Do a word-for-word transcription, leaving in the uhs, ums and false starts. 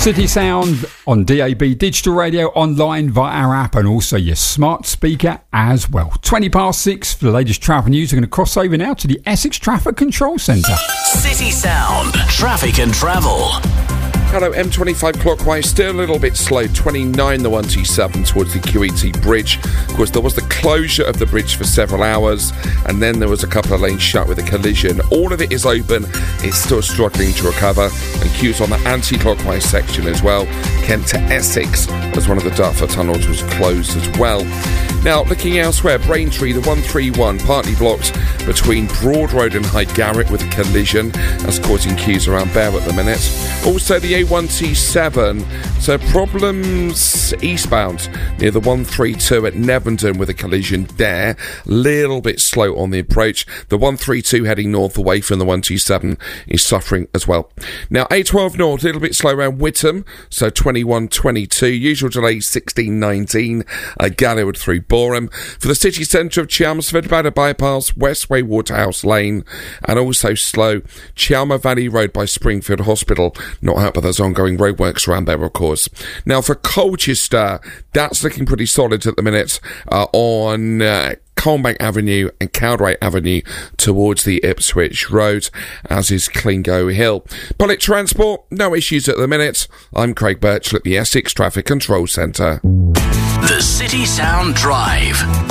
City Sound on D A B digital radio, online via our app, and also your smart speaker as well. twenty past six for the latest travel news. We're going to cross over now to the Essex Traffic Control Centre. City Sound, traffic and travel. Hello, M twenty-five clockwise, still a little bit slow, twenty-nine the one two seven towards the Q E T bridge. Of course, there was the closure of the bridge for several hours, and then there was a couple of lanes shut with a collision. All of it is open, it's still struggling to recover, and queues on the anti-clockwise section as well. Kent to Essex, as one of the Dartford tunnels was closed as well. Now, looking elsewhere, Braintree, the one three one, partly blocked between Broad Road and High Garrett with a collision. That's causing queues around Bear at the minute. Also, the A one T seven, so problems eastbound near the one three two at Nevenden with a collision there. Little bit slow on the approach. The one three two heading north away from the one two seven is suffering as well. Now, A twelve north, a little bit slow around Whittam, so twenty-one twenty-two. Usual delay sixteen nineteen. Uh, Galliard through Boreham. For the city centre of Chelmsford, about a bypass, Westway Waterhouse Lane, and also slow Chelmer Valley Road by Springfield Hospital. Not helped by those ongoing roadworks around there, of course. Now, for Colchester, that's looking pretty solid at the minute uh, on Uh, Colbank Avenue and Cowdray Avenue towards the Ipswich Road, as is Clingo Hill. Public transport, no issues at the minute. I'm Craig Birchall at the Essex Traffic Control Centre. The City Sound Drive.